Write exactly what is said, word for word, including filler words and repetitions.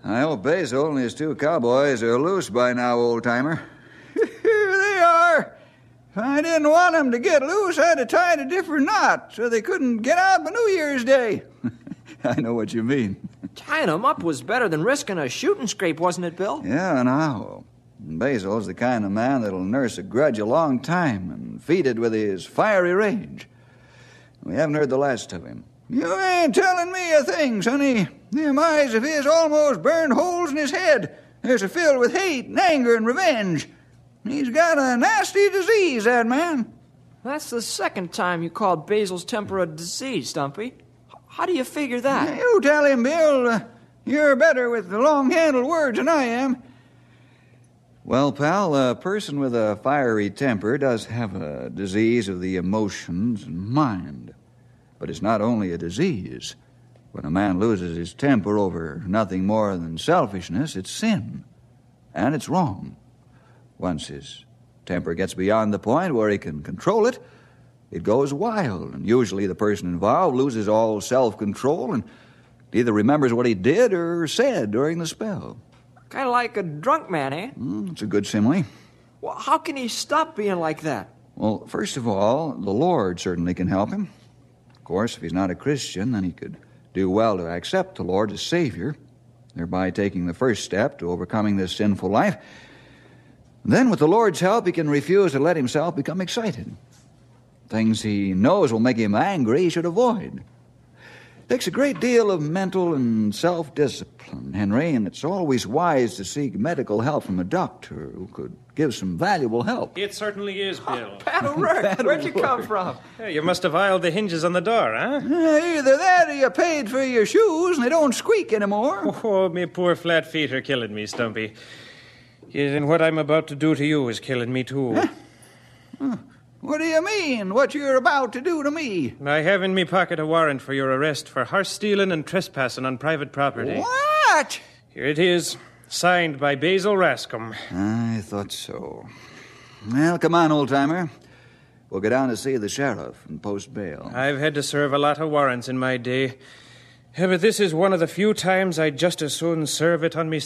I hope Basil and his two cowboys are loose by now, old-timer. Here they are. If I didn't want them to get loose, I'd have tied a different knot so they couldn't get out by New Year's Day. I know what you mean. Tying them up was better than risking a shooting scrape, wasn't it, Bill? Yeah, now. Basil's the kind of man that'll nurse a grudge a long time and feed it with his fiery rage. We haven't heard the last of him. You ain't telling me a thing, sonny. Them eyes of his almost burned holes in his head. They're so filled with hate and anger and revenge. He's got a nasty disease, that man. That's the second time you called Basil's temper a disease, Stumpy. How do you figure that? You tell him, Bill. Uh, you're better with the long-handled words than I am. Well, pal, a person with a fiery temper does have a disease of the emotions and mind. But it's not only a disease. When a man loses his temper over nothing more than selfishness, it's sin. And it's wrong. Once his temper gets beyond the point where he can control it, it goes wild, and usually the person involved loses all self-control and either remembers what he did or said during the spell. Kind of like a drunk man, eh? Mm, it's a good simile. Well, how can he stop being like that? Well, first of all, the Lord certainly can help him. Of course, if he's not a Christian, then he could do well to accept the Lord as Savior, thereby taking the first step to overcoming this sinful life. Then, with the Lord's help, he can refuse to let himself become excited. Things he knows will make him angry, he should avoid. It takes a great deal of mental and self-discipline, Henry, and it's always wise to seek medical help from a doctor who could give some valuable help. It certainly is, Bill. Oh, Pat O'Rourke, where'd you come from? Yeah, you must have oiled the hinges on the door, huh? Uh, either that or you paid for your shoes and they don't squeak anymore. Oh, me poor flat feet are killing me, Stumpy. Yes, and what I'm about to do to you is killing me, too. Huh? Huh. What do you mean, what you're about to do to me? I have in me pocket a warrant for your arrest for horse stealing and trespassing on private property. What? Here it is, signed by Basil Rascombe. I thought so. Well, come on, old-timer. We'll go down to see the sheriff and post bail. I've had to serve a lot of warrants in my day. Yeah, but this is one of the few times I'd just as soon serve it on me